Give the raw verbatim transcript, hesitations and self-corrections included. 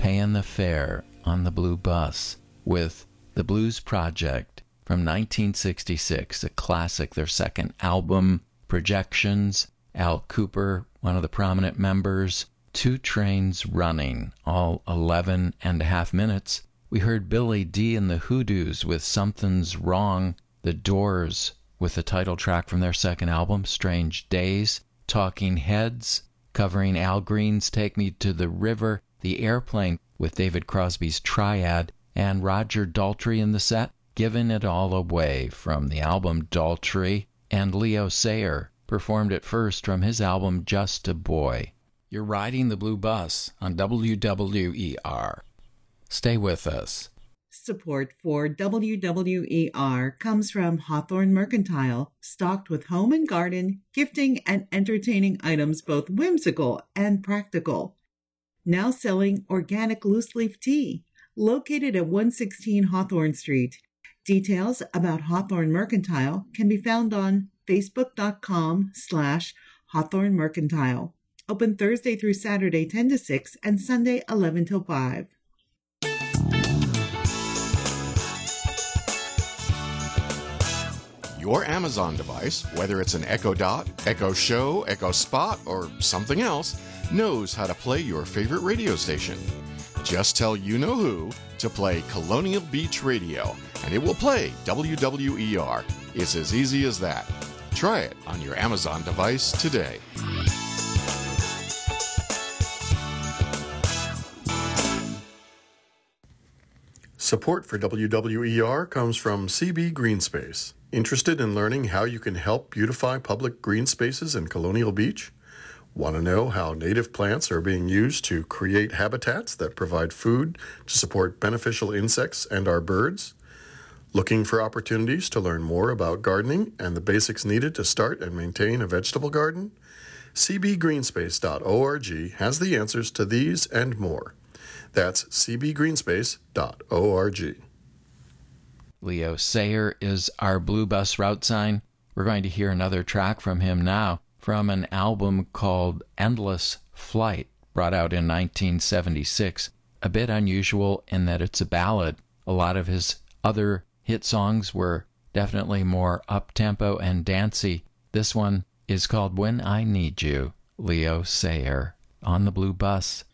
Paying the Fare on the Blue Bus with The Blues Project from nineteen sixty-six, a classic, their second album, Projections, Al Kooper, one of the prominent members, Two Trains Running, all eleven and a half minutes. We heard Billy Dee and the Hoodoos with Something's Wrong, The Doors with the title track from their second album, Strange Days, Talking Heads, covering Al Green's Take Me to the River, The Airplane with David Crosby's Triad, and Roger Daltrey in the set, Giving It All Away from the album Daltrey, and Leo Sayer performed it first from his album Just a Boy. You're riding the Blue Bus on W W E R. Stay with us. Support for W W E R comes from Hawthorne Mercantile, stocked with home and garden, gifting, and entertaining items both whimsical and practical. Now selling organic loose-leaf tea, located at one sixteen Hawthorne Street. Details about Hawthorne Mercantile can be found on facebook.com slash Hawthorne Mercantile. Open Thursday through Saturday ten to six and Sunday eleven till five. Your Amazon device, whether it's an Echo Dot, Echo Show, Echo Spot, or something else, knows how to play your favorite radio station. Just tell you-know-who to play Colonial Beach Radio, and it will play W W E R. It's as easy as that. Try it on your Amazon device today. Support for W W E R comes from C B Greenspace. Interested in learning how you can help beautify public green spaces in Colonial Beach? Want to know how native plants are being used to create habitats that provide food to support beneficial insects and our birds? Looking for opportunities to learn more about gardening and the basics needed to start and maintain a vegetable garden? C B greenspace dot org has the answers to these and more. That's c b greenspace dot org. Leo Sayer is our Blue Bus route sign. We're going to hear another track from him now from an album called Endless Flight, brought out in nineteen seventy-six. A bit unusual in that it's a ballad. A lot of his other hit songs were definitely more up-tempo and dancey. This one is called When I Need You. Leo Sayer on the Blue Bus.